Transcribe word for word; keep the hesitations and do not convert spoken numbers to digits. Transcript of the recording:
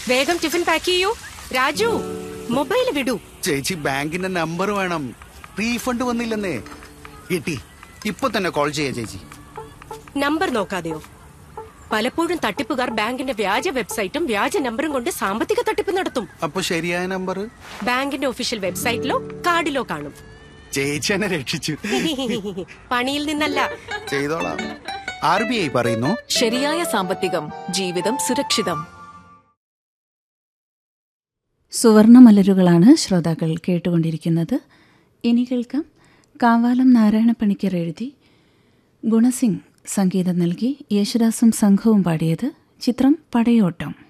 വേഗം tiffin pack ചെയ്യൂ. Raju, mobile വിടൂ. ചേച്ചി, ബാങ്കിന്റെ നമ്പർ വേണം. റീഫണ്ട് വന്നില്ലെന്നേ. കിട്ടി. ഇപ്പൊ തന്നെ കോൾ ചെയ്യാ ചേച്ചി. നമ്പർ നോക്കാതെയോ? പലപ്പോഴും തട്ടിപ്പുകാർ ബാങ്കിന്റെ വ്യാജ വെബ്സൈറ്റും വ്യാജ നമ്പറും കൊണ്ട് സാമ്പത്തിക തട്ടിപ്പ് നടത്തും. അപ്പൊ ശരിയായ നമ്പർ ബാങ്കിന്റെ ഒഫീഷ്യൽ വെബ്സൈറ്റിലോ കാർഡിലോ കാണും. ചേച്ചി എന്നെ രക്ഷിച്ചു. പണിയിൽ നിന്നല്ല, ചെയ്തോളാം. ആർ ബി ഐ പറയുന്നു, ശരിയായ സാമ്പത്തികം ജീവിതം സുരക്ഷിതം. സുവർണമലരുകളാണ് ശ്രോതാക്കൾ കേട്ടുകൊണ്ടിരിക്കുന്നത്. ഇനി കേൾക്കാം കാവാലം നാരായണ പണിക്കർ എഴുതി ഗുണസിംഗ് സംഗീതം നൽകി യേശുദാസും സംഘവും പാടിയത്. ചിത്രം പടയോട്ടം.